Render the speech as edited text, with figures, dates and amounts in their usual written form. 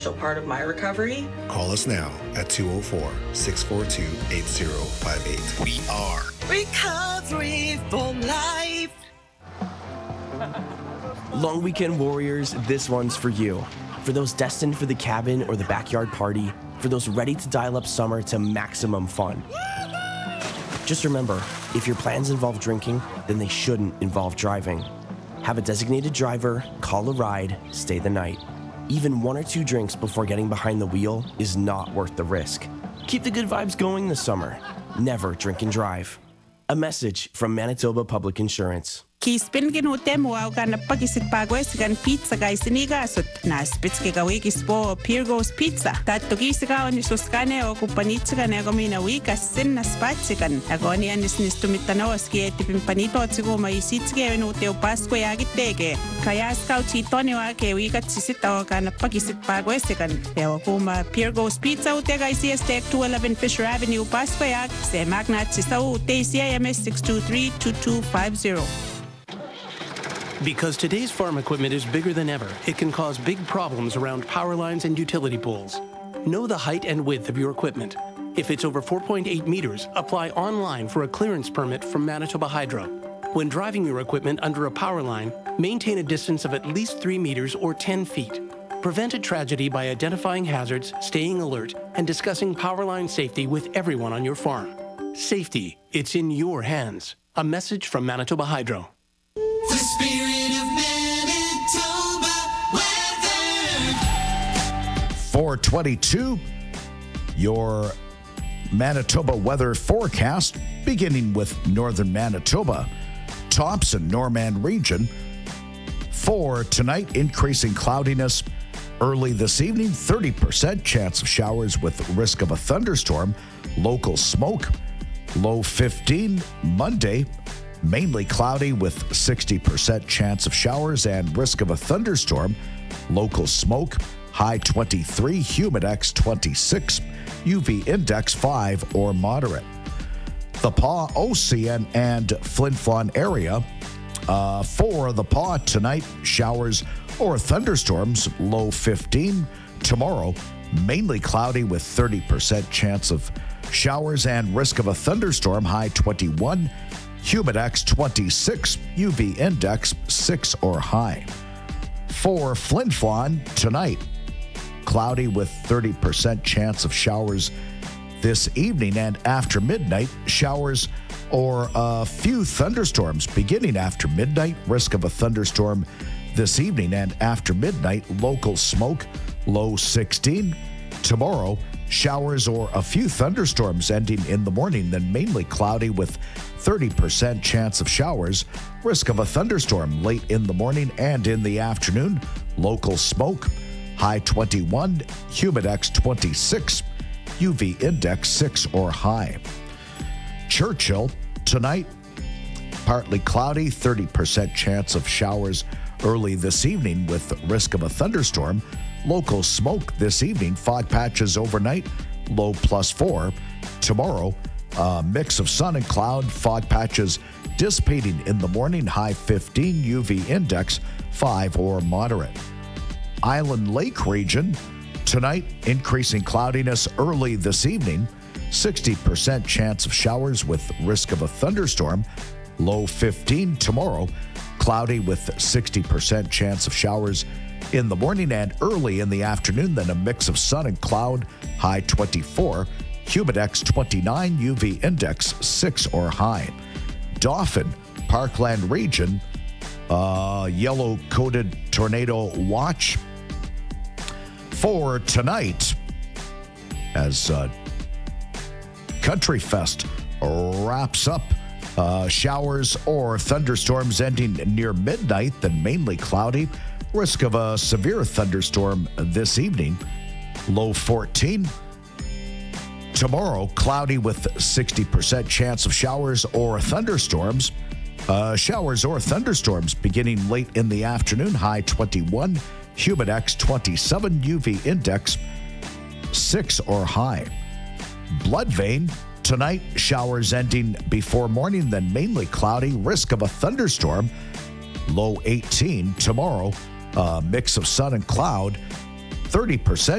part of my recovery. Call us now at 204-642-8058. We are Recovery for Life. Long weekend warriors, this one's for you. For those destined for the cabin or the backyard party, for those ready to dial up summer to maximum fun. Just remember, if your plans involve drinking, then they shouldn't involve driving. Have a designated driver, call a ride, stay the night. Even 1 or 2 drinks before getting behind the wheel is not worth the risk. Keep the good vibes going this summer. Never drink and drive. A message from Manitoba Public Insurance. Kispin ginutemo au kan pagisit pagwes kan pizza guys sinigasot na spitske kawikis po Pirgos Pizza. Tatto kisika on suskane o kupanitsa kan agomina wikas sin na spatsikan. Agoni anis nistumitanos ki etipimpanito tsigo maisitske unute o pasko yagitege. Kaya scout chitone wa ke wikat sisita o kan pagisit pagwes kan. Teo kuma Pirgos Pizza utega ICS 211 Fisher Avenue Pasko yag se magnat sisa ute CIMS 623-2250. Because today's farm equipment is bigger than ever, it can cause big problems around power lines and utility poles. Know the height and width of your equipment. If it's over 4.8 meters, apply online for a clearance permit from Manitoba Hydro. When driving your equipment under a power line, maintain a distance of at least 3 meters or 10 feet. Prevent a tragedy by identifying hazards, staying alert, and discussing power line safety with everyone on your farm. Safety, it's in your hands. A message from Manitoba Hydro. The spirit of Manitoba weather. 422, your Manitoba weather forecast, beginning with northern Manitoba, Tops and Norman region. For tonight, increasing cloudiness. Early this evening, 30% chance of showers with risk of a thunderstorm. Local smoke. Low 15. Monday, mainly cloudy with 60% chance of showers and risk of a thunderstorm. Local smoke. High 23. Humidex 26. UV index 5 or moderate. The Paw, Ocean, and Flin Flon area. For the Paw tonight, showers or thunderstorms, low 15. Tomorrow, mainly cloudy with 30% chance of showers and risk of a thunderstorm, high 21. Humidex 26, UV index 6 or high. For Flin Flon tonight, cloudy with 30% chance of showers this evening, and after midnight, showers or a few thunderstorms beginning after midnight. Risk of a thunderstorm this evening and after midnight. Local smoke, low 16. Tomorrow, showers or a few thunderstorms ending in the morning, then mainly cloudy with 30% chance of showers. Risk of a thunderstorm late in the morning and in the afternoon. Local smoke, high 21. Humidex 26. UV index 6 or high. Churchill, tonight, partly cloudy, 30% chance of showers early this evening with risk of a thunderstorm. Local smoke this evening, fog patches overnight, low +4. Tomorrow, a mix of sun and cloud, fog patches dissipating in the morning, high 15, UV index 5 or moderate. Island Lake region, tonight, increasing cloudiness early this evening, 60% chance of showers with risk of a thunderstorm, low 15. Tomorrow, cloudy with 60% chance of showers in the morning and early in the afternoon, then a mix of sun and cloud, high 24. Humidex 29, UV index 6 or high. Dauphin, Parkland region, yellow-coated tornado watch for tonight as Country Fest wraps up. Showers or thunderstorms ending near midnight, then mainly cloudy. Risk of a severe thunderstorm this evening, low 14. Tomorrow, cloudy with 60% chance of showers or thunderstorms. Showers or thunderstorms beginning late in the afternoon, high 21. Humidex 27, UV index 6 or high. Bloodvein, tonight, showers ending before morning, then mainly cloudy. Risk of a thunderstorm, low 18. Tomorrow, a mix of sun and cloud. 30%